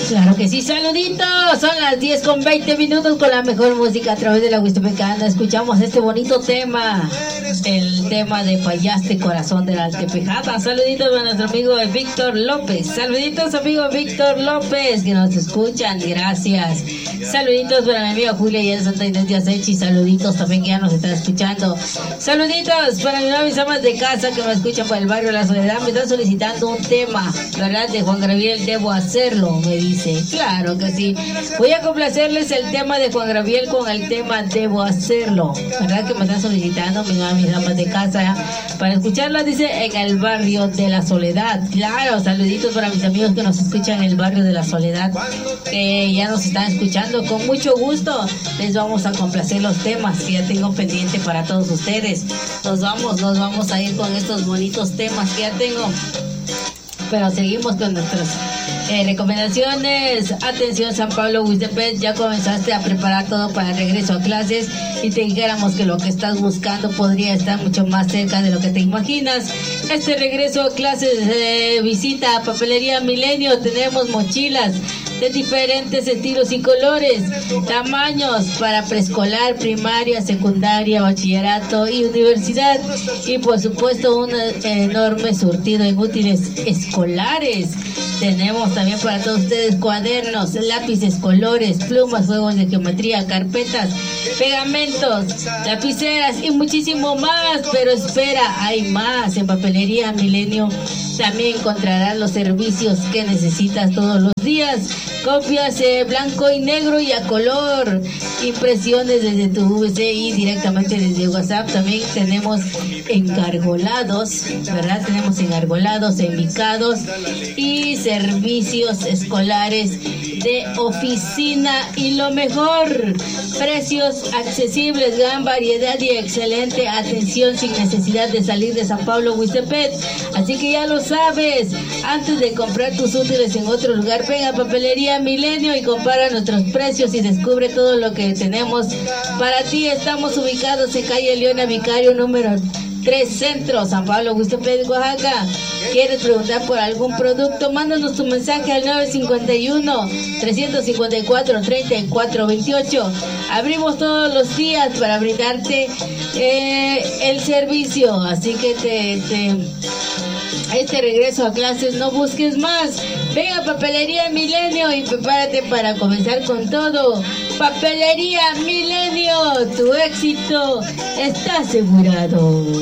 Claro que sí, saluditos. Son las 10:20 con la mejor música a través de la Huastepecana. Escuchamos este bonito tema, el tema de Fallaste Corazón de la Altepejada. Saluditos a nuestro amigo Víctor López. Saluditos, amigo Víctor López, que nos escuchan. Gracias. Saluditos para mi amiga Julia y el Santa Inés de Acechi. Saluditos también que ya nos están escuchando. Saluditos para mis amas de casa que me escuchan por el barrio de la Soledad. Me están solicitando un tema, ¿verdad? De Juan Gabriel, Debo Hacerlo, me dice. Claro que sí. Voy a complacerles el tema de Juan Gabriel con el tema Debo Hacerlo, ¿verdad? Que me están solicitando mis amas de casa para escucharla, dice, en el barrio de la Soledad. Claro, saluditos para mis amigos que nos escuchan en el barrio de la Soledad, que ya nos están escuchando. Con mucho gusto les vamos a complacer los temas que ya tengo pendiente para todos ustedes. Nos vamos a ir con estos bonitos temas que ya tengo, pero seguimos con nuestras recomendaciones. Atención, San Pablo Huastepec, ya comenzaste a preparar todo para el regreso a clases y te dijéramos que lo que estás buscando podría estar mucho más cerca de lo que te imaginas. Este regreso a clases, visita a Papelería Milenio. Tenemos mochilas de diferentes estilos y colores, tamaños para preescolar, primaria, secundaria, bachillerato y universidad, y por supuesto un enorme surtido en útiles escolares. Tenemos también para todos ustedes cuadernos, lápices, colores, plumas, juegos de geometría, carpetas, pegamentos, lapiceras y muchísimo más. Pero espera, hay más. En Papelería Milenio también encontrarás los servicios que necesitas todos los días. Copias blanco y negro y a color, impresiones desde tu VCI directamente desde WhatsApp. También tenemos engargolados, ¿verdad? Tenemos engargolados, enmicados y servicios escolares de oficina. Y lo mejor, precios accesibles, gran variedad y excelente atención sin necesidad de salir de San Pablo Huastepec. Así que ya lo sabes, antes de comprar tus útiles en otro lugar, ven a Papelería Milenio y compara nuestros precios y descubre todo lo que tenemos para ti. Estamos ubicados en calle Leona Vicario número 3 Centro, San Pablo Huastepec, Oaxaca. ¿Quieres preguntar por algún producto? Mándanos tu mensaje al 951-354-3428. Abrimos todos los días para brindarte el servicio. Así que este regreso a clases no busques más. Ven a Papelería Milenio y prepárate para comenzar con todo. Papelería Milenio, tu éxito está asegurado.